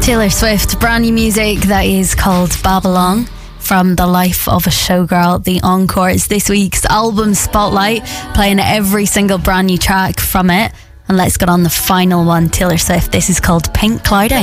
Taylor Swift, brand new music that is called Babylon from The Life of a Showgirl. The Encore is this week's album spotlight, playing every single brand new track from it. And let's get on the final one, Taylor Swift. This is called Pink Clouding.